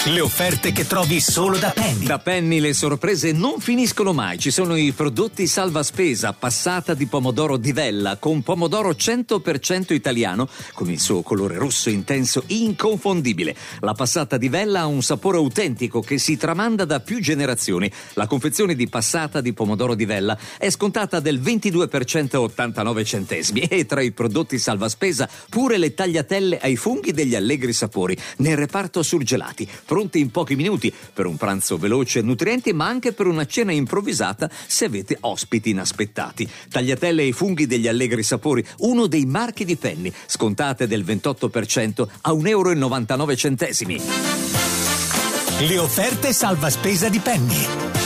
Le offerte che trovi solo da Penny. Da Penny le sorprese non finiscono mai. Ci sono i prodotti salva spesa, passata di pomodoro di Vella con pomodoro 100% italiano con il suo colore rosso intenso inconfondibile. La passata di Vella ha un sapore autentico che si tramanda da più generazioni. La confezione di passata di pomodoro di Vella è scontata del 22% a 89 centesimi e tra i prodotti salva spesa pure le tagliatelle ai funghi degli allegri sapori nel reparto surgelati, pronti in pochi minuti per un pranzo veloce e nutrienti, ma anche per una cena improvvisata se avete ospiti inaspettati. Tagliatelle ai funghi degli allegri sapori, uno dei marchi di Penny, scontate del 28% a 1,99 euro. Le offerte salva spesa di Penny.